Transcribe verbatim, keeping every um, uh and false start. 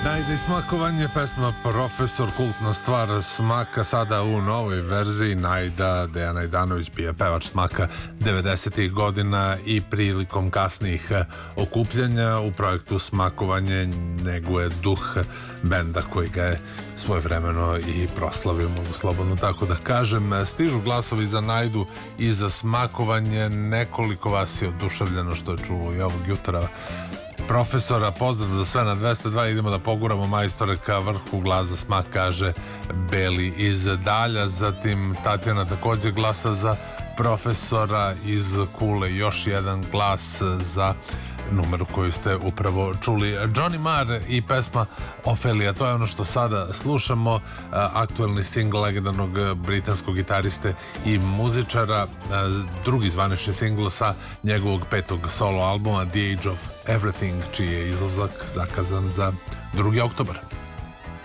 Najde smakovanje, pesma Profesor, kultna stvar Smaka, sada u novoj verziji. Najda, Dejan Najdanović, bio pevač Smaka devedesetih godina i prilikom kasnijih okupljanja u projektu Smakovanje neguje duh benda koji ga je svojevremeno i proslavio, mogu slobodno tako da kažem. Stižu glasovi za Najdu i za Smakovanje, nekoliko vas je oduševljeno što je čulo i ovog jutra Profesora. Pozdrav za sve na dvesta dva, idemo da poguramo majstore ka vrhu. Glas za Smak, kaže Beli iz Dalja. Zatim Tatjana takođe glasa za Profesora iz Kule, još jedan glas za numeru koju ste upravo čuli. Johnny Marr i pesma Ofelija, to je ono što sada slušamo, aktuelni singl legendarnog britanskog gitariste i muzičara, drugi zvanični singl sa njegovog petog solo albuma The Age of Everything, čiji je izlazak zakazan za drugi oktobar.